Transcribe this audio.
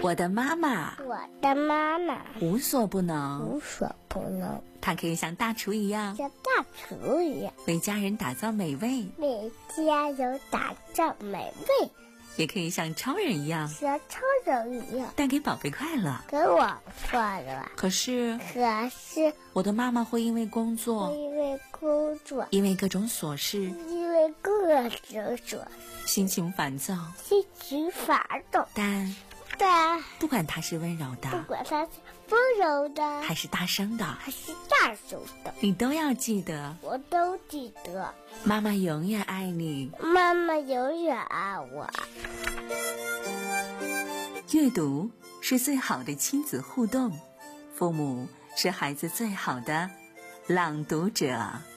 我的妈妈无所不能，她可以像大厨一样为家人打造美味，也可以像超人一样带给宝贝快乐。可是我的妈妈会因为工作，因为各种琐事，心情烦躁，但不管她是温柔的还是大声的，你都要记得， 我都记得， 妈妈永远爱你， 妈妈永远爱我。 阅读是最好的亲子互动，父母是孩子最好的朗读者。